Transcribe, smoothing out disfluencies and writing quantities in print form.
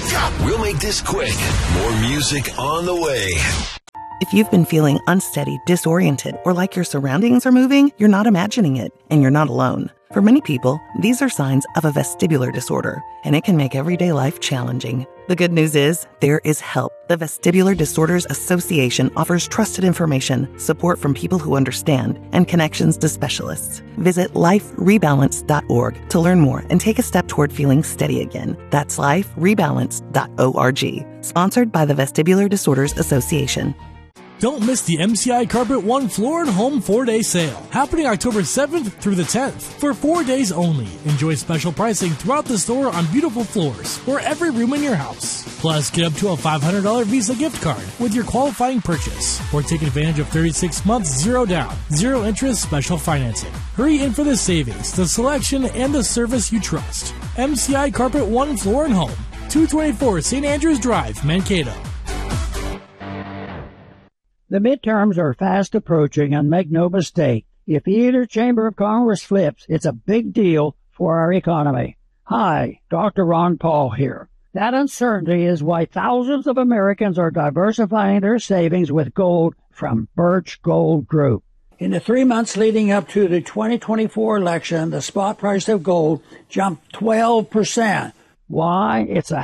We'll make this quick. More music on the way. If you've been feeling unsteady, disoriented, or like your surroundings are moving, you're not imagining it, and you're not alone. For many people, these are signs of a vestibular disorder, and it can make everyday life challenging. The good news is, there is help. The Vestibular Disorders Association offers trusted information, support from people who understand, and connections to specialists. Visit liferebalance.org to learn more and take a step toward feeling steady again. That's liferebalance.org. Sponsored by the Vestibular Disorders Association. Don't miss the MCI Carpet One Floor and Home 4-day sale, happening October 7th through the 10th. For 4 days only, enjoy special pricing throughout the store on beautiful floors for every room in your house. Plus, get up to a $500 Visa gift card with your qualifying purchase, or take advantage of 36 months, 0 down, 0 interest special financing. Hurry in for the savings, the selection, and the service you trust. MCI Carpet One Floor and Home, 224 St. Andrews Drive, Mankato. The midterms are fast approaching, and make no mistake, if either chamber of Congress flips, it's a big deal for our economy. Hi, Dr. Ron Paul here. That uncertainty is why thousands of Americans are diversifying their savings with gold from Birch Gold Group. In the 3 months leading up to the 2024 election, the spot price of gold jumped 12%. Why? It's a